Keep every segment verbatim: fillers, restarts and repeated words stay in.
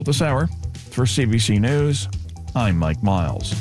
This hour, for C B C News, I'm Mike Miles.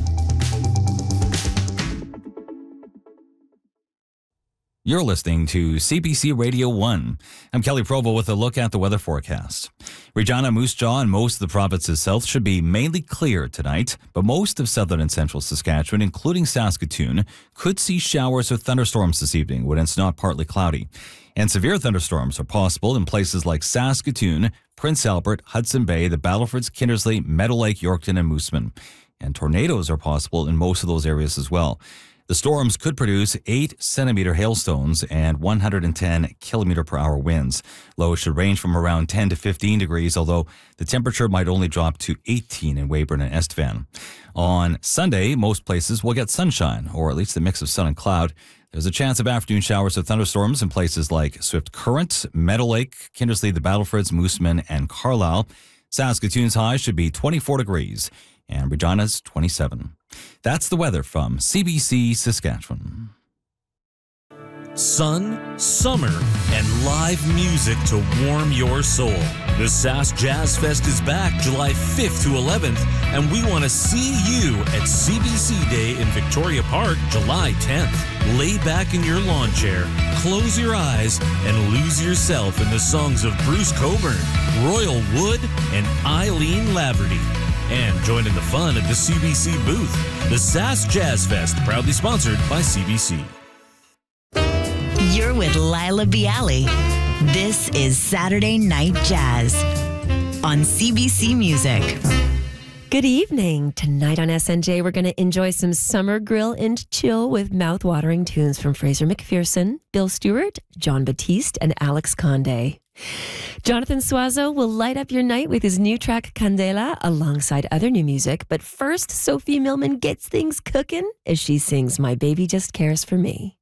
You're listening to C B C Radio one. I'm Kelly Provo with a look at the weather forecast. Regina, Moose Jaw, and most of the province's south should be mainly clear tonight, but most of southern and central Saskatchewan, including Saskatoon, could see showers or thunderstorms this evening when it's not partly cloudy. And severe thunderstorms are possible in places like Saskatoon, Prince Albert, Hudson Bay, the Battlefords, Kindersley, Meadow Lake, Yorkton, and Moosomin. And tornadoes are possible in most of those areas as well. The storms could produce eight centimeter hailstones and one hundred ten kilometer per hour winds. Lows should range from around ten to fifteen degrees, although the temperature might only drop to eighteen in Weyburn and Estevan. On Sunday, most places will get sunshine, or at least a mix of sun and cloud. There's a chance of afternoon showers or thunderstorms in places like Swift Current, Meadow Lake, Kindersley, the Battlefords, Moosomin, and Carlisle. Saskatoon's high should be twenty-four degrees, and Regina's twenty-seven. That's the weather from C B C Saskatchewan. Sun, summer, and live music to warm your soul. The Sask Jazz Fest is back July fifth to eleventh, and we want to see you at C B C Day in Victoria Park July tenth. Lay back in your lawn chair, close your eyes, and lose yourself in the songs of Bruce Coburn, Royal Wood, and Eileen Laverty. And join in the fun at the C B C booth. The Sask Jazz Fest, proudly sponsored by C B C. You're with Lila Bialy. This is Saturday Night Jazz on C B C Music. Good evening. Tonight on S N J, we're going to enjoy some summer grill and chill with mouth-watering tunes from Fraser McPherson, Bill Stewart, John Batiste, and Alex Conde. Jonathan Suazo will light up your night with his new track Candela alongside other new music. But first, Sophie Millman gets things cooking as she sings My Baby Just Cares for Me.